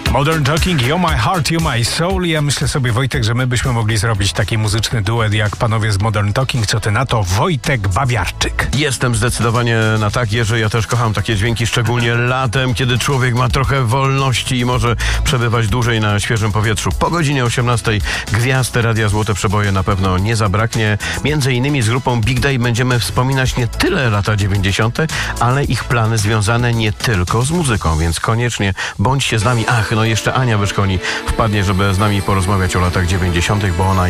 Modern Talking, You're My Heart, You're My Soul. Ja myślę sobie, Wojtek, że my byśmy mogli zrobić taki muzyczny duet jak panowie z Modern Talking. Co ty na to? Wojtek Bawiarczyk. Jestem zdecydowanie na tak, Jerzy. Ja też kocham takie dźwięki, szczególnie latem, kiedy człowiek ma trochę wolności i może przebywać dłużej na świeżym powietrzu. Po godzinie 18 gwiazd Radia Złote Przeboje na pewno nie zabraknie. Między innymi z grupą Big Day będziemy wspominać nie tyle lata 90., ale ich plany związane nie tylko z muzyką, więc koniecznie bądźcie z nami. Ach, no jeszcze Ania Wyszkoni wpadnie, żeby z nami porozmawiać o latach 90., bo ona